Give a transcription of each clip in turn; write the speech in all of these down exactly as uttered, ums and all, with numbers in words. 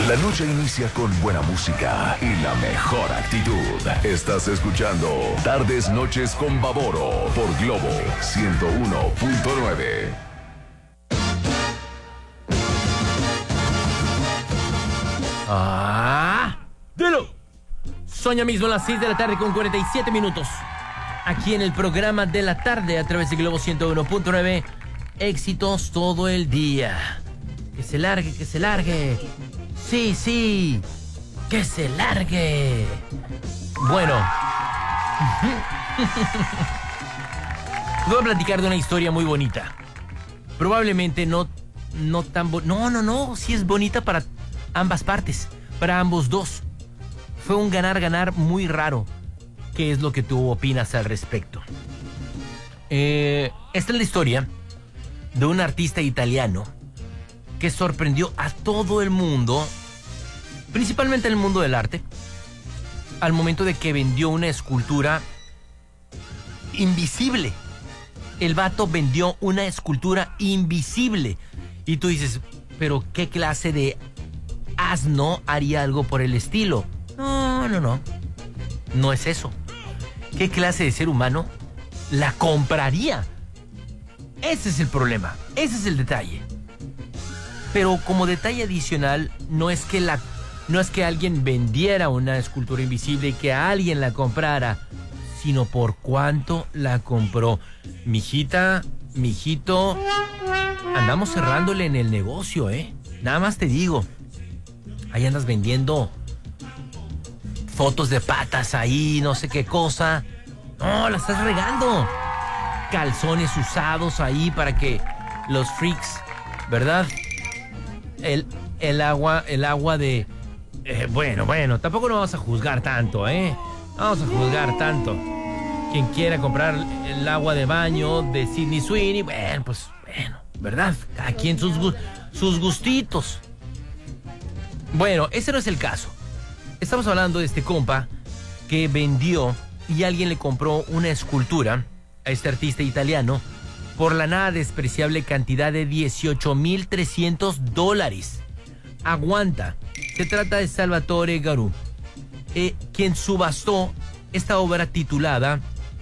La noche inicia con buena música y la mejor actitud. Estás escuchando Tardes Noches con Baboro por Globo ciento uno punto nueve. ¡Ah! ¡Dilo! Son ya mismo las seis de la tarde con cuarenta y siete minutos. Aquí en el programa de la tarde a través de Globo ciento uno punto nueve. Éxitos todo el día. Que se largue, que se largue. Sí, sí. Que se largue. Bueno. Voy a platicar de una historia muy bonita. Probablemente no, no tan... Bo- no, no, no. Sí es bonita para ambas partes. Para ambos dos. Fue un ganar-ganar muy raro. ¿Qué es lo que tú opinas al respecto? Eh, esta es la historia de un artista italiano que sorprendió a todo el mundo, principalmente en el mundo del arte, al momento de que vendió una escultura invisible. El vato vendió una escultura invisible. Y tú dices, ¿pero qué clase de asno haría algo por el estilo? No, no, no. No es eso. ¿Qué clase de ser humano la compraría? Ese es el problema. Ese es el detalle. Pero como detalle adicional, no es que la, no es que alguien vendiera una escultura invisible y que alguien la comprara, sino por cuánto la compró. Mijita, mijito, andamos cerrándole en el negocio, ¿eh? Nada más te digo. Ahí andas vendiendo fotos de patas ahí, no sé qué cosa. No, la estás regando. Calzones usados ahí para que los freaks, ¿verdad? El, el agua, el agua de... Eh, bueno, bueno, tampoco no vamos a juzgar tanto, ¿eh? No vamos a juzgar tanto. Quien quiera comprar el agua de baño de Sydney Sweeney, bueno, pues, bueno, ¿verdad? Cada quien sus, sus gustitos. Bueno, ese no es el caso. Estamos hablando de este compa que vendió y alguien le compró una escultura a este artista italiano por la nada despreciable cantidad de dieciocho mil trescientos dólares. Aguanta. Se trata de Salvatore Garau, eh, quien subastó esta obra titulada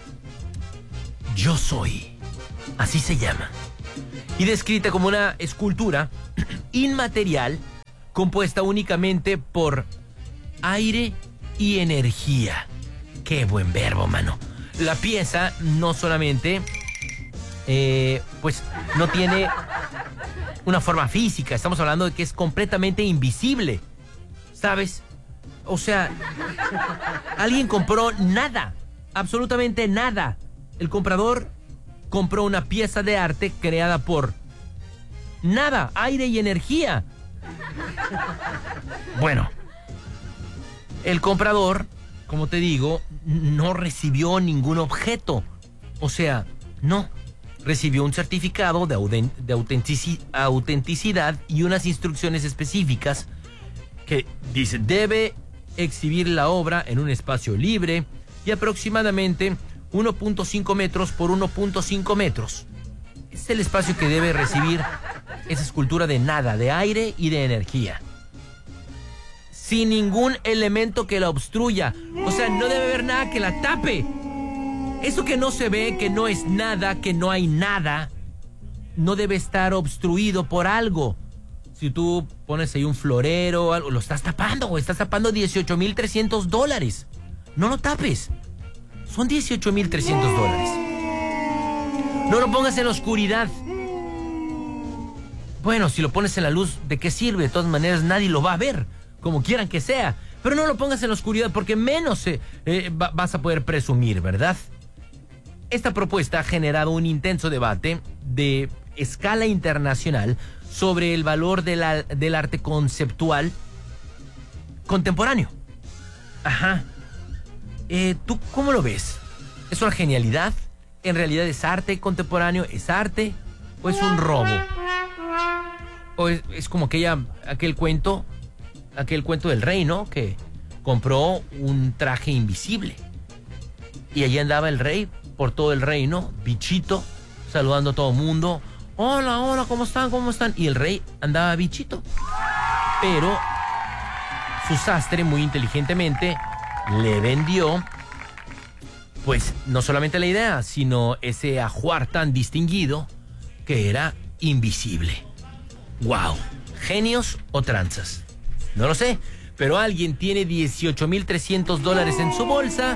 Yo Soy. Así se llama. Y descrita como una escultura inmaterial compuesta únicamente por aire y energía. Qué buen verbo, mano. La pieza no solamente, eh, pues, no tiene una forma física. Estamos hablando de que es completamente invisible, ¿sabes? O sea, alguien compró nada, absolutamente nada. El comprador compró una pieza de arte creada por nada, aire y energía. Bueno, el comprador, como te digo, no recibió ningún objeto. O sea, no. Recibió un certificado de, auden- de autentici- autenticidad y unas instrucciones específicas que dice, debe exhibir la obra en un espacio libre y aproximadamente uno punto cinco metros por uno punto cinco metros. Es el espacio que debe recibir esa escultura de nada, de aire y de energía. Sin ningún elemento que la obstruya. O sea, no debe haber nada que la tape. Eso que no se ve, que no es nada, que no hay nada, no debe estar obstruido por algo. Si tú pones ahí un florero o algo, lo estás tapando, o estás tapando dieciocho mil trescientos dólares. No lo tapes. Son dieciocho mil trescientos dólares. No lo pongas en la oscuridad. Bueno, si lo pones en la luz, ¿de qué sirve? De todas maneras, nadie lo va a ver, como quieran que sea. Pero no lo pongas en la oscuridad, porque menos eh, eh, va, vas a poder presumir, ¿verdad? Esta propuesta ha generado un intenso debate de escala internacional sobre el valor de la, del arte conceptual contemporáneo. Ajá. Eh, ¿Tú cómo lo ves? ¿Es una genialidad? ¿En realidad es arte contemporáneo? ¿Es arte? ¿O es un robo? ¿O es, es como aquella, aquel cuento, aquel cuento del rey, ¿no? Que compró un traje invisible. Y allí andaba el rey por todo el reino, bichito, saludando a todo el mundo. Hola, hola, ¿cómo están? ¿Cómo están? Y el rey andaba bichito. Pero su sastre muy inteligentemente le vendió, pues, no solamente la idea, sino ese ajuar tan distinguido que era invisible. ¡Wow! ¿Genios o tranzas? No lo sé, pero alguien tiene dieciocho mil trescientos dólares en su bolsa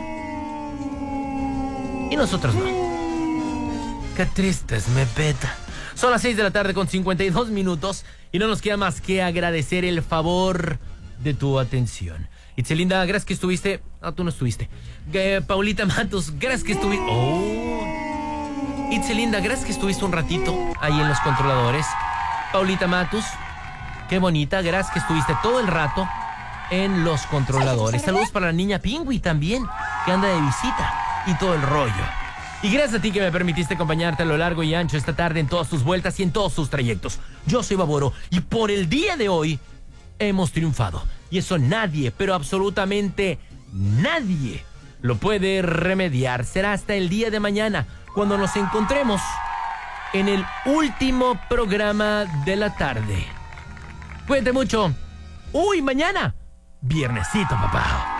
y nosotros no. ¡Qué tristes, me peta! Son las seis de la tarde con cincuenta y dos minutos y no nos queda más que agradecer el favor de tu atención. Itzelinda, gracias que estuviste... Ah, tú no estuviste. Eh, Paulita Matos, gracias que estuviste... Oh. Itzelinda, gracias que estuviste un ratito ahí en los controladores. Paulita Matos, qué bonita, gracias que estuviste todo el rato en los controladores. Saludos para la niña Pingüi también, que anda de visita y todo el rollo. Y gracias a ti que me permitiste acompañarte a lo largo y ancho esta tarde en todas tus vueltas y en todos tus trayectos. Yo soy Baboro y por el día de hoy hemos triunfado. Y eso nadie, pero absolutamente nadie lo puede remediar. Será hasta el día de mañana cuando nos encontremos en el último programa de la tarde. Cuídate mucho. Uy, mañana, viernesito, papá.